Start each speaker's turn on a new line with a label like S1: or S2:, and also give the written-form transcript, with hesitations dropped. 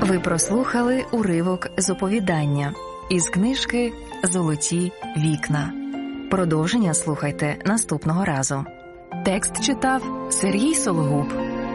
S1: Ви прослухали уривок з оповідання із книжки «Золоті вікна». Продовження слухайте наступного разу. Текст читав Сергій Сологуб.